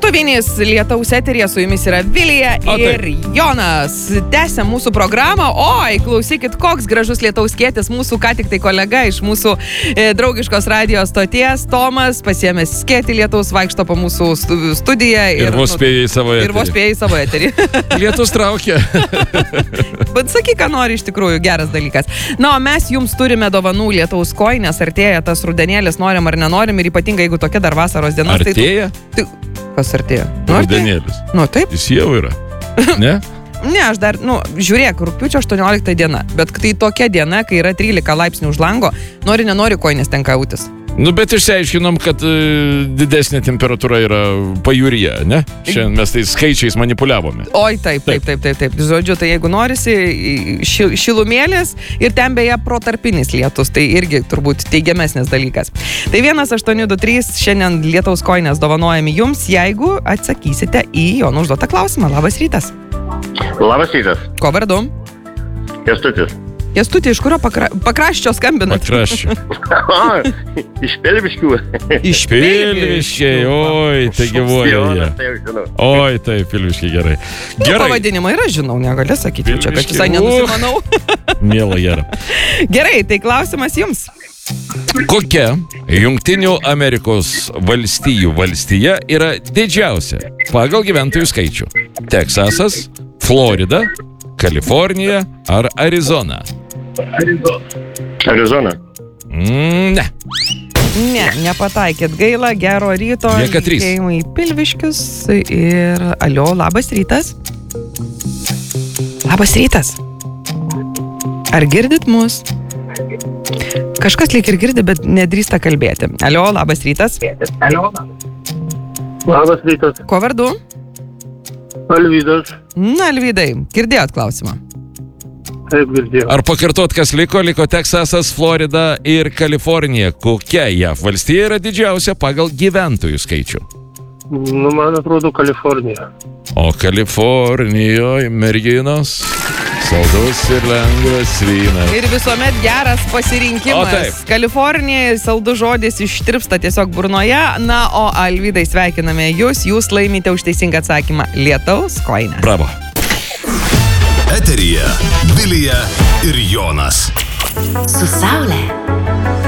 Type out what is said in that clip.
Kovinys Lietaus eteryje, su jumis yra Vilija ir Jonas. Tęsiam mūsų programą. Oi, klausykit, koks gražus Lietaus skėtis mūsų, ką tik tai kolega iš mūsų draugiškos radijos stoties, Tomas, pasiėmęs skėtį Lietaus, vaikšto po mūsų studiją. Ir vos spėjai savo eterį. Ir vos spėjai savo eterį. Lietus traukia. Bet sakyk, ką nori, iš tikrųjų, geras dalykas. Na, o mes jums turime dovanų Lietaus kojinės, artėja tas rudenėlis, norim ar nenorim, ir ypatingai, jeigu tokia dar vasaros diena. Artėja? Kas artėja? Rudenėlis. Nu, taip. Jis jau yra. Ne? Ne, aš dar, žiūrėk, rugpjūčio 18 diena, bet tai tokia diena, kai yra 13 laipsnių už lango, nori kojinės tenka autis. Bet išsiaiškinom, kad didesnė temperatūra yra pajūryje, ne? Šiandien mes tai skaičiais manipuliavome. Oi, taip. Žodžiu, tai jeigu norisi šilumėlės ir ten beje protarpinis lietus, tai irgi turbūt teigiamesnis dalykas. Tai 1823 šiandien Lietaus kojinės dovanojami jums, jeigu atsakysite į Jono užduotą klausimą. Labas rytas. Labas rytas. Ko vardu? Kęstutis. Kęstuti, iš kurio pakraščio skambinat? Pakraščio. Iš Pilviškių. Iš Pilviškiai, oi, tai gyvuoja. Oi, tai Pilviškiai, gerai. Pavadinimą yra, žinau, negali sakyti, čia, kad visai nenusimanau. Miela, gera. Gerai, tai klausimas jums. Kokia Jungtinių Amerikos valstijų valstija yra didžiausia pagal gyventojų skaičių? Teksasas, Florida, Kalifornija ar Arizona? Arizona. Ne. Ne, nepataikėt. Gaila, gero ryto. Lieka 3. Linkėjimai į Pilviškius ir alio, labas rytas. Labas rytas. Ar girdit mus? Kažkas lyg ir girdi, bet nedrįsta kalbėti. Alio, labas rytas. Labas rytas. Ko vardu? Alvydas. Na, Alvydai, girdėjot klausimą? Taip, girdėjau. Ar pakartot, kas liko? Liko Teksasas, Florida ir Kalifornija. Kokia JAV valstija yra didžiausia pagal gyventojų skaičių? Man atrodo, Kalifornija. O Kalifornijoje merginos, saldus ir lengvas vynas. Ir visuomet geras pasirinkimas. O taip. Kalifornija, saldus žodis ištirpsta tiesiog burnoje. Na, o Alvydai, sveikiname jūs laimite už teisingą atsakymą Lietaus kojinę. Bravo. Eteryje Vilija ir Jonas. Su Saule.